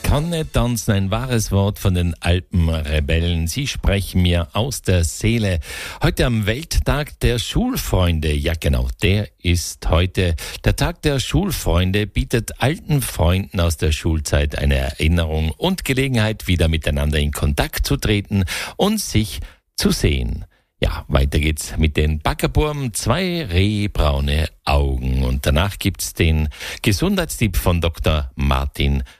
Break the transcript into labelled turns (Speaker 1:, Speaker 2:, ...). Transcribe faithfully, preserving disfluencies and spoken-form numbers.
Speaker 1: kann nicht tanzen, ein wahres Wort von den Alpenrebellen. Sie sprechen mir aus der Seele. Heute am Welttag der Schulfreunde. Ja genau, der ist heute. Der Tag der Schulfreunde bietet alten Freunden aus der Schulzeit eine Erinnerung und Gelegenheit, wieder miteinander in Kontakt zu treten und sich zu sehen. Ja, weiter geht's mit den Backerburm, zwei rehbraune Augen. Und danach gibt's den Gesundheitstipp von Doktor Martin